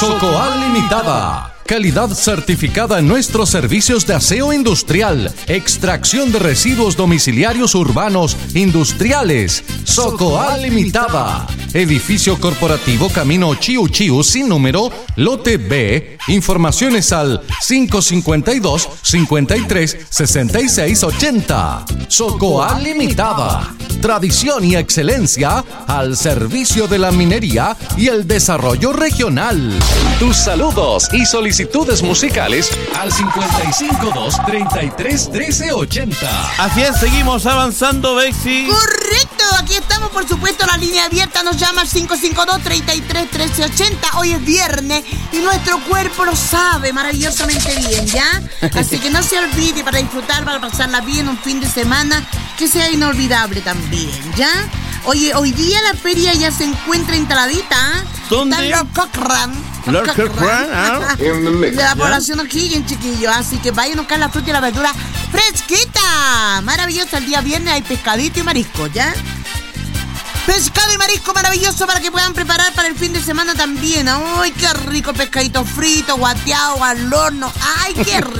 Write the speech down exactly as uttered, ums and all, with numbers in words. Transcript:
Socoal Limitada. Calidad certificada en nuestros servicios de aseo industrial, extracción de residuos domiciliarios urbanos industriales. Socoal Limitada. Edificio corporativo Camino Chiu Chiu sin número, lote B. Informaciones al cinco cinco dos, cincuenta y tres, sesenta y seis, ochenta. Socoal Limitada. Tradición y excelencia al servicio de la minería y el desarrollo regional. Tus saludos y solicitudes musicales al cincuenta y cinco dos, treinta y tres, trece, ochenta. Así es, seguimos avanzando, Bexi. Correcto, aquí estamos, por supuesto, la línea abierta nos llama al cinco cinco dos, treinta y tres, trece, ochenta. Hoy es viernes y nuestro cuerpo lo sabe maravillosamente bien, ¿ya? Así que no se olvide, para disfrutar, para pasarla bien, un fin de semana que sea inolvidable también, ¿ya? Oye, hoy día la feria ya se encuentra instaladita, ¿eh? ¿Dónde? Está Lord Cochrane. Lord Cochrane, ¿ah? De la población O'Higgins, chiquillos. Así que vayan a buscar la fruta y la verdura fresquita. Maravillosa, el día viernes hay pescadito y marisco, ¿ya? Pescado y marisco maravilloso para que puedan preparar para el fin de semana también. ¡Ay, qué rico! Pescadito frito, guateado, al horno. ¡Ay, qué rico!